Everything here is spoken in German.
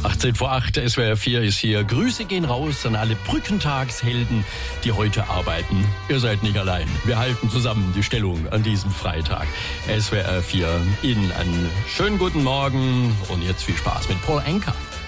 18 vor 8, SWR 4 ist hier. Grüße gehen raus an alle Brückentagshelden, die heute arbeiten. Ihr seid nicht allein. Wir halten zusammen die Stellung an diesem Freitag. SWR 4 Ihnen einen schönen guten Morgen und jetzt viel Spaß mit Paul Anka.